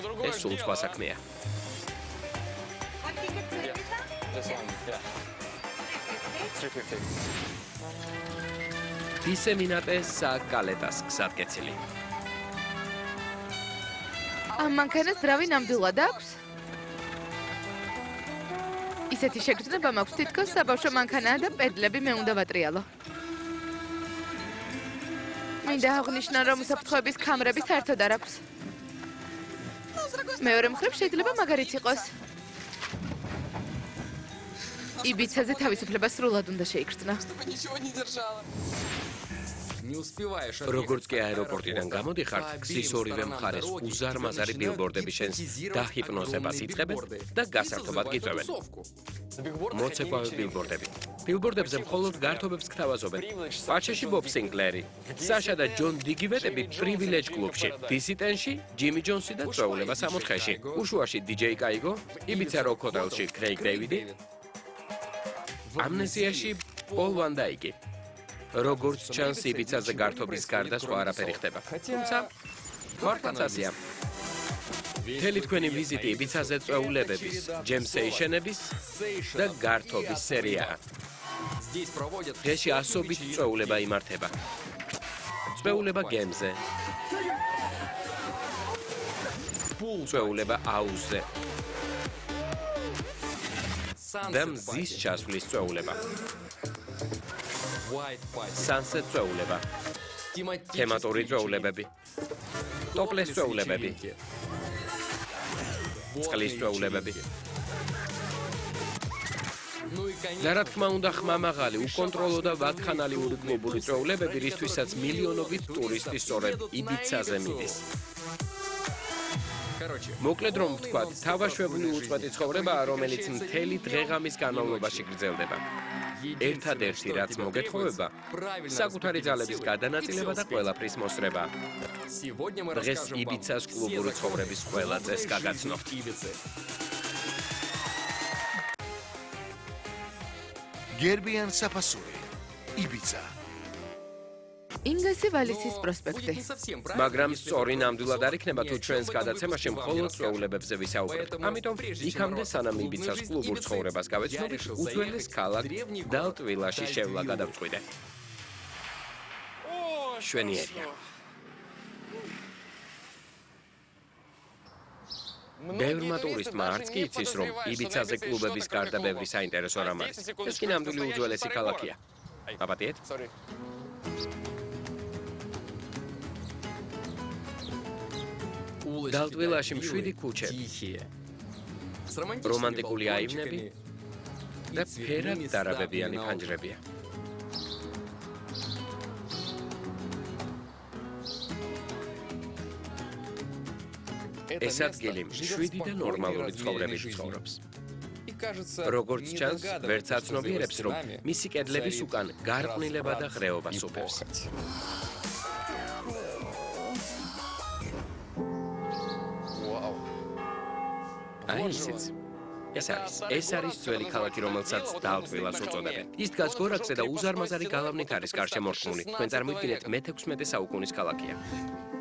ეს სულ სხვა საქმეა. დისემინატე საკალეტას გზატკეცილი. ამ მანქანას ძრავი ნამდვილად აქვს? ისეთი შეგრძნება მაქვს, თითქოს საბავშვო მანქანაა და პედლები მე უნდა ვატრიალო. მინდა აღნიშნო, რომ უსაფრთხოების კამერები საერთოდ არ აქვს. მეორე მხრივ შეიძლება მაგარიც იყოს. იბიცაზე თავისუფლება სრულად უნდა შეიგრძნო. როგორც კი აეროპორტიდან გამოდიხართ, გზის ორივე მხარეს უზარმაზარი ბილბორდები შენს დაჰიპნოზებას იწყებენ და გასართობად გიწევენ. მოცეკვავე ბილბორდები. ბილბორდებზე მხოლოდ გართობებს გთავაზობენ. პაჩეში ბობ სინკლერი, საშა და ჯონ დიგივეტები პრივილეჯ კლუბში, დისიტენში ჯიმი ჯონსი და წვეულება 64-ში, უშუაში დიჯეი კაიგო, იბიცა როკ ჰოტელში კრეიგ დეივიდი, ამნეზიაში პოლ ვან დაიკი. როგორც ჩანს, იბიცაზე გართობის გარდა სხვა არაფერი ხდება. თუმცა მართლაც ასეა. მთელი თქვენი ვიზიტი იბიცაზე წვეულებების, ჯემსეიშენების და გართობის სერიაა. დღეში ასობით წვეულება იმართება. წვეულება გემზე, წვეულება აუზზე და მზის ჩასვლის წვეულება. Sunset წვეულება, თემატური წვეულებები, ტოპლეს წვეულებები, წყლის წვეულებები. და რა თქმა უნდა, ხმამაღალი, უკონტროლო და ვაკხანალიური კლუბური წვეულებები, რისთვისაც მილიონობით ტურისტი სწორედ იბიცაზე მიდის. მოკლედ რომ ვთქვათ, თავაშვებული უწყვეტი ცხოვრებაა, რომელიც მთელი დღე-ღამის განმავლობაში გრძელდება. ერთადერთი რაც მოგეთხოვება, საკუთარი ძალების გადანაწილება და ყველაფრის მოსწრება. დღეს იბიცას კლუბური ცხოვრების ყველა წესს გაგაცნობთ. გერბიან საფასური, იბიცა. ინგესი ვალისის პროსპექტი. მაგრამ სწორი ნამდვილად არ იქნება თუ ჩვენს გადაცემაში მხოლოდ წვეულებებზე ვისაუბრებთ. ამიტომ იქამდე სანამ იბიცას კლუბურ ცხოვრებას გავეცნობით, უძველეს ქალაქ დალტვილაში შევლა გადავწყვიტე. შვენიერია. ბევრმა ტურისტმა არც კი იცის, რომ იბიცაზე კლუბების გარდა ბევრი საინტერესო რამ არის. ეს კი ნამდვილი უძველესი ქალაქია. აპატიეთ? დალტვილაში მშვიდი ქუჩები, რომანტიკული აივნები და ფერად დარაბებიანი ფანჯრებია. ეს ადგილი მშვიდი და ნორმალური ცხოვრებით ცხოვრობს. როგორც ჩანს, ვერც აცნობიერებს, რომ მისი კედლების უკან გარყვნილება და ღრეობა სუფევს. აი ისიც. ეს არის ძველი ქალაქი, რომელსაც დალტვილას უწოდებენ. ის დგას გორაკზე და უზარმაზარი გალავნით არის გარშემორტყმული. თქვენ წარმოიდგინეთ, მე-16 საუკუნის ქალაქია.